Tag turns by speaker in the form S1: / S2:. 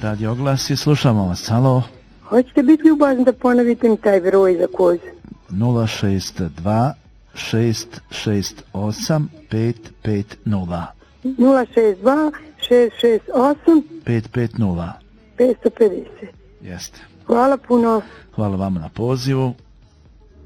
S1: Radio Oglas i slušamo vas. Halo.
S2: Hoćete biti ljubazni da ponovite mi taj broj za kozu?
S1: 062 668 550.
S2: 062 668
S1: 550.
S2: 550.
S1: Jeste.
S2: Hvala puno.
S1: Hvala vama na pozivu.